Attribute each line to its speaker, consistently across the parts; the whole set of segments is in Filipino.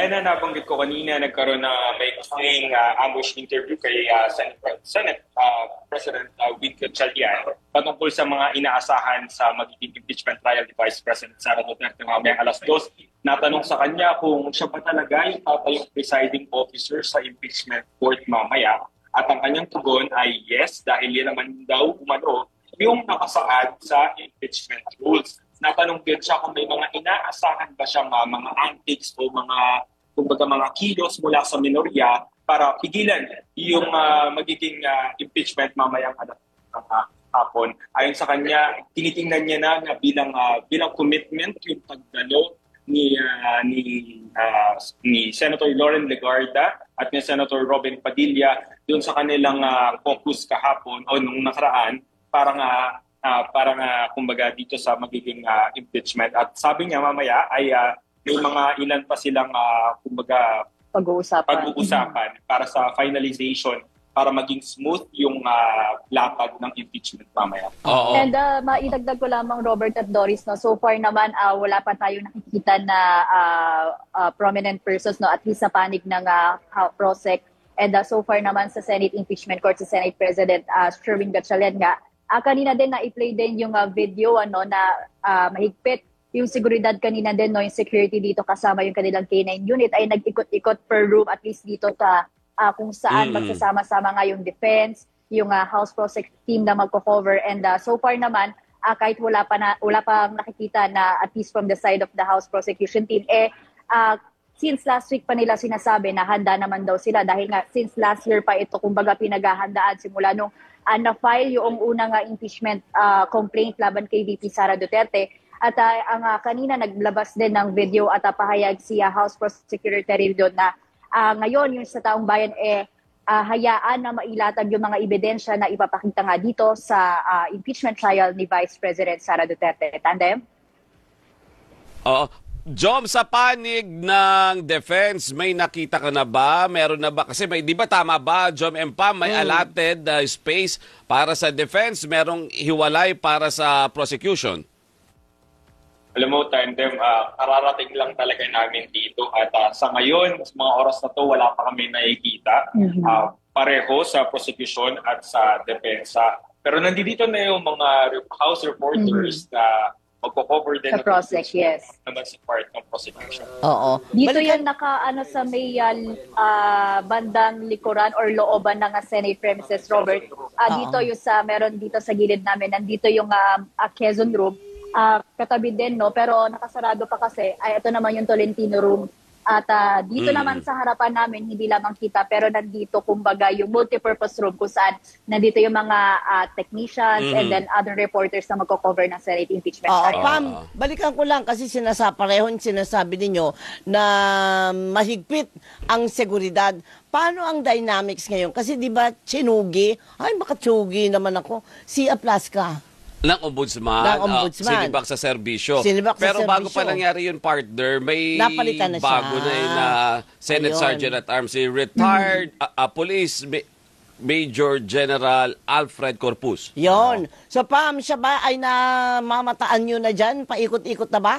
Speaker 1: Gaya na nabanggit ko kanina, nagkaroon na may ambush interview kay Senate President Win Gatchalian patungkol sa mga inaasahan sa magiging impeachment trial ni Vice President Sara Duterte mamayang alas 2. Natanong sa kanya kung siya pa talaga yung tatayong presiding officer sa impeachment court mamaya. At ang kanyang tugon ay yes, dahil yan naman daw umano yung nakasaad sa impeachment rules. Natanong din siya kung may mga inaasahan ba siyang mga antics o mga kilos mula sa minorya para pigilan yung magiging impeachment mamayang hapon. Ayon sa kanya, tinitingnan niya na bilang commitment yung pagdalo ni Senator Loren Legarda at ni Senator Robin Padilla doon sa kanilang focus kahapon o nung nakaraan para kumbaga dito sa magiging impeachment. At sabi niya mamaya ay may mga ilan pa silang kumbaga pag-uusapan para sa finalization para maging smooth yung lapag ng impeachment mamaya.
Speaker 2: And maidagdag ko lamang, Robert at Doris, no, so far naman wala pa tayong nakikita na prominent persons, no, at least sa panig ng PROSEC. And so far naman sa Senate Impeachment Court, sa Senate President Sherwin Gatchalian nga, kanina din na-i-play din yung video na mahigpit yung seguridad kanina din, no, yung security dito kasama yung kanilang K9 unit ay nag-ikot-ikot per room at least dito sa kung saan magsasama-sama nga yung defense, yung House Prosec team na magko-cover. And so far naman, kahit wala pang nakikita na at least from the side of the House Prosecution team, since last week pa nila sinasabi na handa naman daw sila dahil nga since last year pa ito kumbaga pinaghahandaan simula nung na-file yung unang impeachment complaint laban kay VP Sara Duterte. At ang kanina naglabas din ng video at pahayag si House Prosecutor Terry doon na ngayon yung sa taong bayan hayaan na mailatag yung mga ebidensya na ipapakita nga dito sa impeachment trial ni Vice President Sara Duterte. Tandem?
Speaker 3: Jom, sa panig ng defense, may nakita ka na ba? Meron na ba? Kasi di ba tama ba, Jom and Pam, may allotted space para sa defense, merong hiwalay para sa prosecution?
Speaker 1: Alam mo, Tandem, kararating lang talaga namin dito at sa ngayon, sa mga oras na to, wala pa kami nakikita. Pareho sa prosecution at sa depensa. Pero nandito na yung mga House reporters na magko-cover din
Speaker 2: sa PROSEC, yes.
Speaker 1: Naman sa part ng prosecution.
Speaker 2: Oo. Dito yan sa may bandang likuran or looban ng Senate premises, Robert. Dito yung meron dito sa gilid namin, nandito yung Quezon room. Katabi din, no? Pero nakasarado pa kasi. Ito naman yung Tolentino room. At dito naman sa harapan namin, hindi lamang kita, pero nandito kumbaga yung multipurpose room kung saan nandito yung mga technicians and then other reporters na magko-cover ng Senate impeachment trial.
Speaker 4: Pam, balikan ko lang kasi parehong sinasabi ninyo na mahigpit ang seguridad. Paano ang dynamics ngayon? Kasi di ba Chinugi? Ay, baka Chugi naman ako. Si Aplaska.
Speaker 3: Ng ombudsman. Sinibak sa serbisyo. Pero bago pa nangyari yun, partner, may bago na Senate Sergeant at Arms, si retired Police Major General Alfred Corpus.
Speaker 4: Yon. So Pam, siya ba ay namamataan nyo na dyan? Paikot-ikot na ba?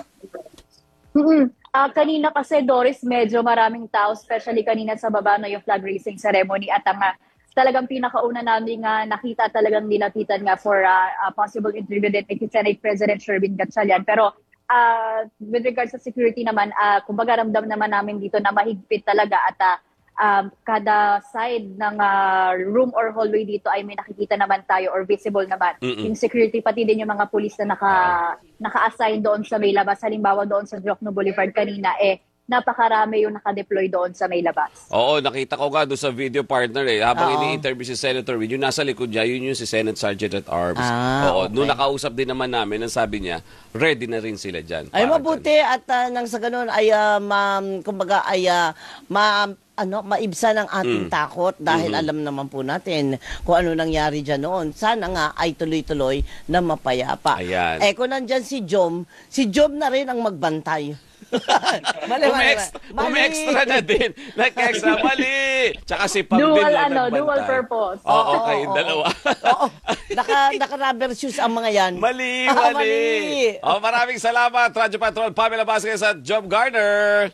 Speaker 2: Kanina kasi, Doris, medyo maraming tao, especially kanina sa baba na yung flag raising ceremony at ang talagang pinakauna namin nakita talagang nilapitan nga for possible interview din with Senate President Sherwin Gatchalian. Pero with regards sa security naman, kumbaga ramdam naman namin dito na mahigpit talaga at kada side ng room or hallway dito ay may nakikita naman tayo or visible naman. Yung security, pati din yung mga pulis na naka-assign doon sa may labas. Halimbawa doon sa Jokno Boulevard kanina, napakarami yung nakadeploy doon sa may labas.
Speaker 3: Oo, nakita ko nga doon sa video, partner habang ini-interview si Senator Win, yung nasa likod niya, yun yung si Senate Sergeant at Arms.
Speaker 4: Okay.
Speaker 3: Noong nakausap din naman namin, ang sabi niya, ready na rin sila dyan.
Speaker 4: Ay, mabuti at nang sa ganun ay kumbaga ay maibsa ng ating takot dahil alam naman po natin kung ano nangyari dyan noon. Sana nga ay tuloy-tuloy na mapayapa.
Speaker 3: Ayan.
Speaker 4: Kung nandyan si Jom na rin ang magbantay.
Speaker 3: Umi-extra na din. Nag-extra, mali. Tsaka si Pam din na nagbantay.
Speaker 2: Dual purpose.
Speaker 3: Oo, kayong dalawa.
Speaker 4: Naka-rubber shoes ang mga yan.
Speaker 3: Mali. Maraming salamat, Radyo Patrol, Pamela Vasquez at Job Garner.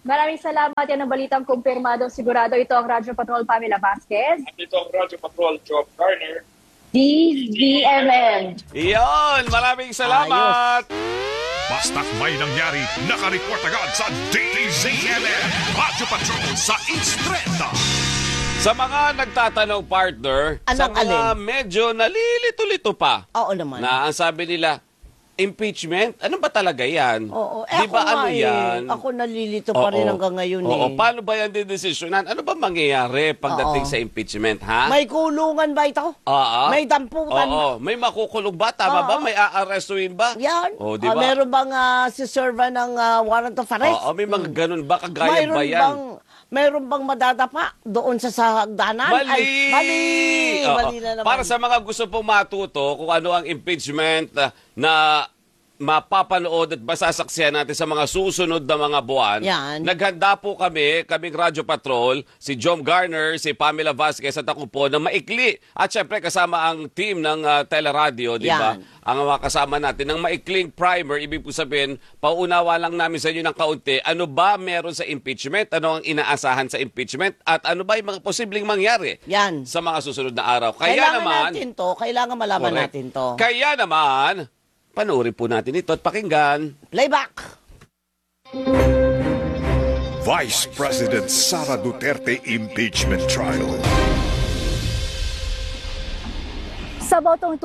Speaker 2: Maraming salamat. Yan ang balitang kumpirmado. Sigurado ito ang Radyo Patrol Pamela Vasquez.
Speaker 1: At ito ang Radyo Patrol Job Garner.
Speaker 2: DZMM.
Speaker 3: Iyon, maraming salamat.
Speaker 5: Basta't may nangyari, nakareport agad sa DZMM Radyo Patrol sa East 30.
Speaker 3: Sa mga nagtatanong, partner, sa mga medyo nalilito-lito pa,
Speaker 4: Oo naman.
Speaker 3: na ang sabi nila, impeachment? Ano ba talaga yan?
Speaker 4: Oo.
Speaker 3: Di ba ano yan?
Speaker 4: Ako nalilito pa rin hanggang ngayon
Speaker 3: Oo. Paano ba yan didesisyonan? Ano ba mangyayari pagdating sa impeachment, ha?
Speaker 4: May kulungan ba ito?
Speaker 3: Oo.
Speaker 4: May damputan?
Speaker 3: Oo. May makukulong ba? Tama ba? May aarestuin ba?
Speaker 4: Yan.
Speaker 3: Oo, di ba?
Speaker 4: Meron bang siserva ng warrant of arrest?
Speaker 3: Oo, may mga ganun ba? Kagaya ba yan?
Speaker 4: Meron bang madadapa doon sa hagdanan?
Speaker 3: Mali!
Speaker 4: Mali!
Speaker 3: Oo.
Speaker 4: Mali na naman.
Speaker 3: Para sa mga gusto pong matuto kung ano ang impeachment na mapapanood at masasaksihan natin sa mga susunod na mga buwan,
Speaker 4: Yan.
Speaker 3: naghanda po kaming Radyo Patrol, si Jom Garner, si Pamela Vasquez at ako po na maikli. At syempre kasama ang team ng Teleradio, di ba?
Speaker 4: Yan.
Speaker 3: Ang mga kasama natin ng maikling primer, ibig po sabihin, paunawa lang namin sa inyo ng kaunti, ano ba meron sa impeachment, ano ang inaasahan sa impeachment, at ano ba yung mga posibleng mangyari
Speaker 4: Yan.
Speaker 3: sa mga susunod na araw.
Speaker 4: Kailangan malaman
Speaker 3: correct.
Speaker 4: natin to.
Speaker 3: Kaya naman, panoorin po natin ito at pakinggan.
Speaker 4: Playback!
Speaker 5: Vice President Sara Duterte impeachment trial.
Speaker 2: Sa botong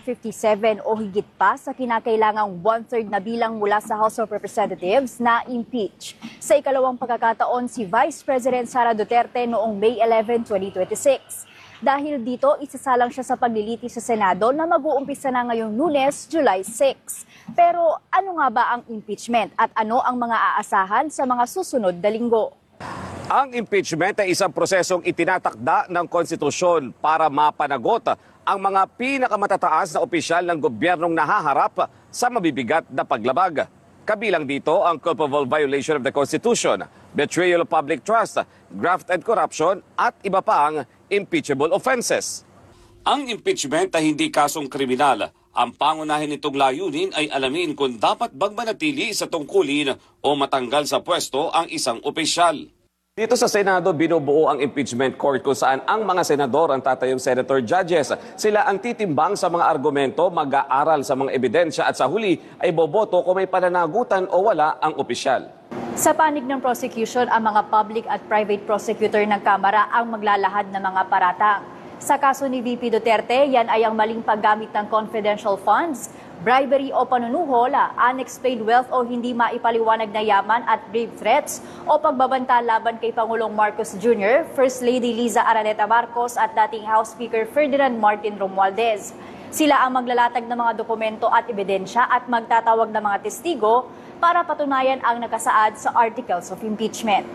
Speaker 2: 257 o higit pa sa kinakailangang 1/3 na bilang mula sa House of Representatives na impeach. Sa ikalawang pagkakataon si Vice President Sara Duterte noong May 11, 2026. Dahil dito, isasalang siya sa paglilitis sa Senado na mag-uumpisa na ngayong Lunes, July 6. Pero ano nga ba ang impeachment at ano ang mga aasahan sa mga susunod na linggo?
Speaker 3: Ang impeachment ay isang prosesong itinatakda ng konstitusyon para mapanagot ang mga pinakamatataas na opisyal ng gobyernong nahaharap sa mabibigat na paglabag. Kabilang dito ang culpable violation of the Constitution, betrayal of public trust, graft and corruption at iba pang impeachable offenses. Ang impeachment ay hindi kasong kriminal. Ang pangunahin nitong layunin ay alamin kung dapat bang manatili sa tungkulin o matanggal sa pwesto ang isang opisyal. Dito sa Senado, binubuo ang impeachment court kung saan ang mga senador ang tatayong senator judges. Sila ang titimbang sa mga argumento, mag-aaral sa mga ebidensya at sa huli ay boboto kung may pananagutan o wala ang opisyal.
Speaker 2: Sa panig ng prosecution, ang mga public at private prosecutor ng Kamara ang maglalahad ng mga paratang. Sa kaso ni VP Duterte, yan ay ang maling paggamit ng confidential funds, bribery o panunuhol, unexplained wealth o hindi maipaliwanag na yaman at grave threats o pagbabanta laban kay Pangulong Marcos Jr., First Lady Liza Araneta Marcos at dating House Speaker Ferdinand Martin Romualdez. Sila ang maglalatag ng mga dokumento at ebidensya at magtatawag ng mga testigo para patunayan ang nakasaad sa Articles of Impeachment.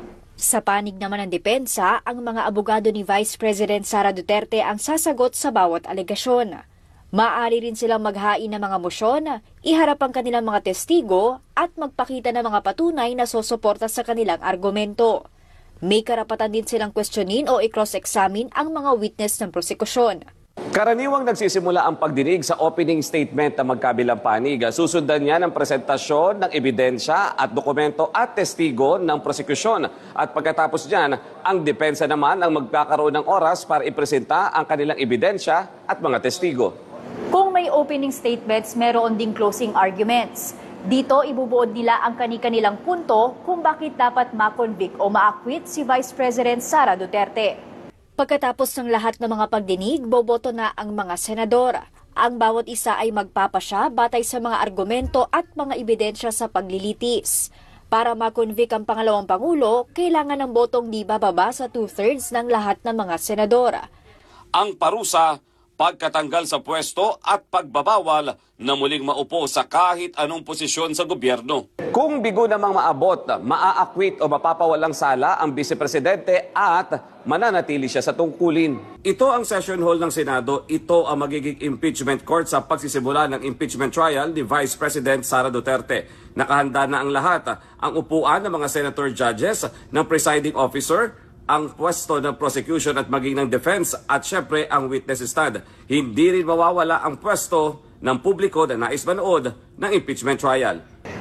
Speaker 2: Sa panig naman ng depensa, ang mga abogado ni Vice President Sara Duterte ang sasagot sa bawat alegasyon. Maaari rin silang maghain ng mga mosyon, iharap ang kanilang mga testigo at magpakita ng mga patunay na sosuporta sa kanilang argumento. May karapatan din silang questionin o i-cross-examine ang mga witness ng prosekusyon.
Speaker 3: Karaniwang nagsisimula ang pagdinig sa opening statement ng magkabilang panig. Susundan niya ng presentasyon ng ebidensya at dokumento at testigo ng prosekusyon. At pagkatapos niyan, ang depensa naman ang magkakaroon ng oras para ipresenta ang kanilang ebidensya at mga testigo.
Speaker 2: Kung may opening statements, meron ding closing arguments. Dito, ibubuod nila ang kani-kanilang punto kung bakit dapat ma-convict o ma-acquit si Vice President Sara Duterte. Pagkatapos ng lahat ng mga pagdinig, boboto na ang mga senador. Ang bawat isa ay magpapasya batay sa mga argumento at mga ebidensya sa paglilitis. Para ma-convict ang pangalawang pangulo, kailangan ng botong di bababa sa 2/3 ng lahat ng mga senador.
Speaker 3: Ang parusa, pagkatanggal sa pwesto at pagbabawal na muling maupo sa kahit anong posisyon sa gobyerno. Kung bigo namang maabot, maa-acquit o mapapawalang sala ang Vice-Presidente at mananatili siya sa tungkulin. Ito ang session hall ng Senado. Ito ang magiging impeachment court sa pagsisimula ng impeachment trial ni Vice President Sara Duterte. Nakahanda na ang lahat, ang upuan ng mga senator judges, ng presiding officer, ang pwesto ng prosecution at maging ng defense at syempre ang witness stand. Hindi rin mawawala ang pwesto ng publiko na nais manood ng impeachment trial.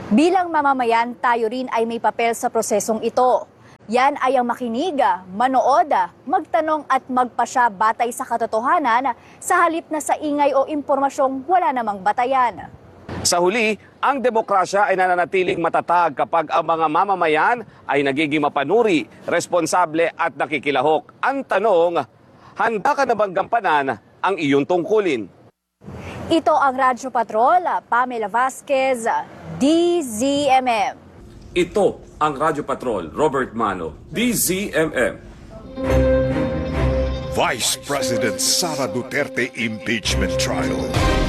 Speaker 2: Bilang mamamayan, tayo rin ay may papel sa prosesong ito. Yan ay ang makinig, manood, magtanong at magpasya batay sa katotohanan sa halip na sa ingay o impormasyong wala namang batayan.
Speaker 3: Sa huli, ang demokrasya ay nananatiling matatag kapag ang mga mamamayan ay nagiging mapanuri, responsable at nakikilahok. Ang tanong, handa ka na bang gampanan ang iyong tungkulin?
Speaker 2: Ito ang Radyo Patrol, Pamela Vasquez, DZMM.
Speaker 3: Ito ang Radyo Patrol, Robert Mano, DZMM.
Speaker 5: Vice President Sara Duterte impeachment trial.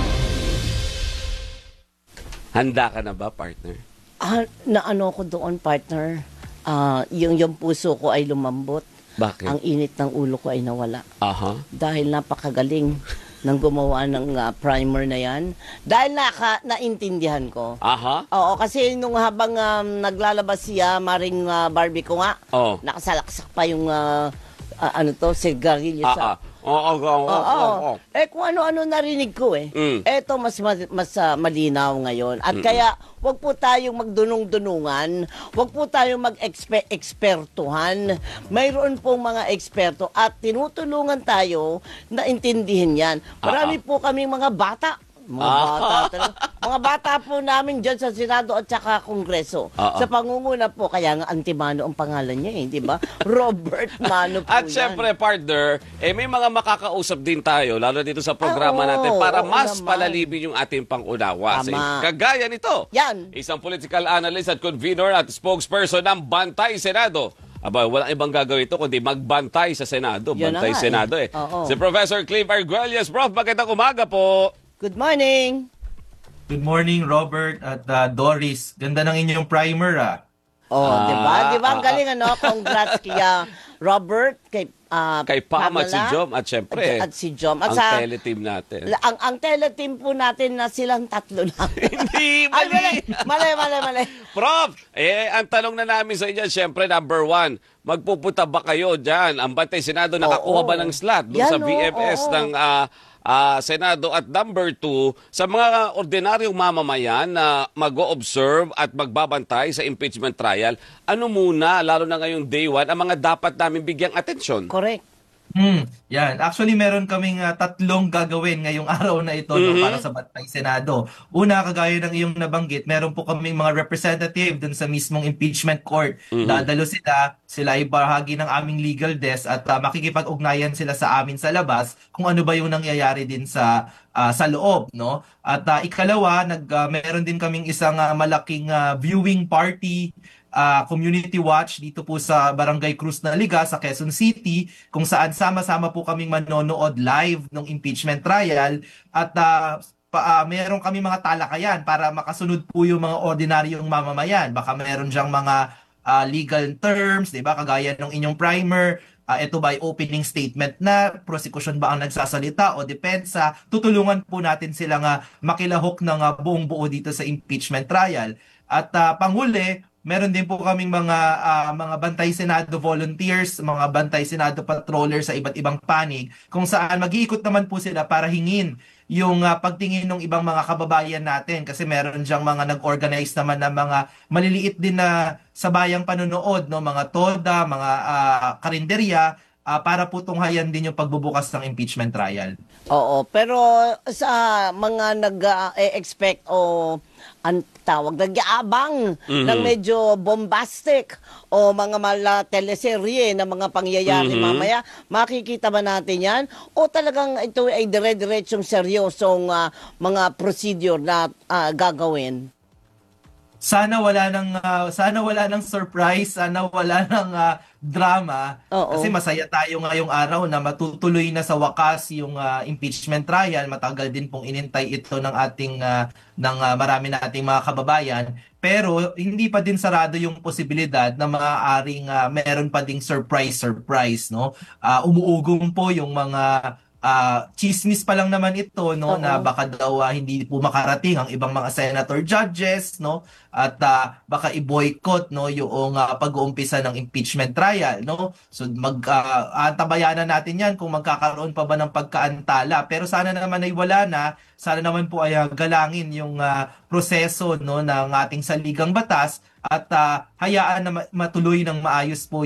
Speaker 3: Handa ka na ba, partner?
Speaker 4: Naano ko doon, partner. Yung puso ko ay lumambot.
Speaker 3: Bakit?
Speaker 4: Ang init ng ulo ko ay nawala.
Speaker 3: Aha.
Speaker 4: Dahil napakagaling ng gumawa ng primer na yan. Dahil naintindihan ko.
Speaker 3: Aha.
Speaker 4: Oo, kasi nung habang naglalabas siya, Maring Barbie ko nga, nakasalaksak pa yung sigarilyo sa... Oo. Kung ano-ano narinig ko Eto mas malinaw ngayon. At kaya, wag po tayong magdunong-dunungan, wag po tayong mag-ekspertuhan. Mayroon pong mga eksperto at tinutulungan tayo na intindihin yan. Marami po kaming mga bata. Mga bata po namin dyan sa Senado at saka Kongreso. Sa pangunguna po, kaya nga Antimano ang pangalan niya di ba? Robert Mano po
Speaker 3: At
Speaker 4: yan.
Speaker 3: syempre, partner, may mga makakausap din tayo, lalo dito sa programa natin, para mas palalimin yung ating pangunawa. Kagaya nito, isang political analyst at convener at spokesperson ng Bantay Senado. Walang ibang gagawin ito kundi magbantay sa Senado. Bantay Senado Si Professor Clive Arguelles. Prof, magandang umaga po.
Speaker 4: Good morning.
Speaker 6: Good morning, Robert at Doris. Ganda ng inyong primer,
Speaker 4: di ba? Di ba? Ang galing, Congrats kaya Robert, kay
Speaker 3: Pam at si Jom, at syempre,
Speaker 4: at si Jom. At
Speaker 3: ang teleteam natin.
Speaker 4: Ang teleteam po natin na silang tatlo lang.
Speaker 3: Hindi, mali.
Speaker 4: Mali.
Speaker 3: Prof, ang tanong na namin sa inyo, syempre, number 1, magpupunta ba kayo dyan? Ang Bantay Senado, nakakuha ba ng slot doon sa VMS ng Senado? At number 2, sa mga ordinaryong mamamayan na mag-o-observe at magbabantay sa impeachment trial, ano muna, lalo na ngayong day 1, ang mga dapat namin bigyang atensyon?
Speaker 4: Correct.
Speaker 6: Yan. Actually, meron kaming 3 gagawin ngayong araw na ito para sa Bantay Senado. Una, kagaya ng iyong nabanggit, meron po kaming mga representative dun sa mismong impeachment court. Dadalo sila ay bahagi ng aming legal desk at makikipag-ugnayan sila sa amin sa labas kung ano ba yung nangyayari din sa loob, no? At ikalawa, meron din kaming isang malaking viewing party, community watch dito po sa Barangay Cruz na Liga sa Quezon City, kung saan sama-sama po kaming manonood live ng impeachment trial at meron kami mga talakayan para makasunod po yung mga ordinaryong mamamayan. Baka meron diyang mga legal terms, di ba? Kagaya ng inyong primer, ito ba ay opening statement na, prosecution ba ang nagsasalita o depensa? Tutulungan po natin silang makilahok ng buong buo dito sa impeachment trial. At panghuli, meron din po kaming mga Bantay Senado volunteers, mga Bantay Senado patrollers sa iba't ibang panig, kung saan mag-iikot naman po sila para hingin yung pagtingin ng ibang mga kababayan natin, kasi meron diyang mga nag-organize naman ng mga maliliit din na sabayang panonood, no, mga toda, mga karinderya, para po tunghayan din yung pagbubukas ng impeachment trial.
Speaker 4: Oo, pero sa mga nag-expect ang tawag, nag-aabang ng medyo bombastic o mga teleserye na mga pangyayari mamaya, makikita ba natin yan? O talagang ito ay dire-diretsong seryosong mga procedure na gagawin?
Speaker 6: Sana wala ng surprise, sana wala ng drama. Kasi masaya tayo ngayong araw na matutuloy na sa wakas yung impeachment trial. Matagal din pong inintay ito ng marami nating mga kababayan. Pero hindi pa din sarado yung posibilidad na maaaring meron pa ding surprise, no? Umuugong po yung mga chismis pa lang naman ito, no, na baka daw hindi po makarating ang ibang mga senator judges, no, at baka i-boycott, no, yung pag-uumpisa ng impeachment trial, no. So antabayanan natin 'yan kung magkakaroon pa ba ng pagkaantala, pero sana naman ay wala na. Sana naman po ay galangin yung proseso, no, ng ating saligang batas at hayaan na matuloy ng maayos po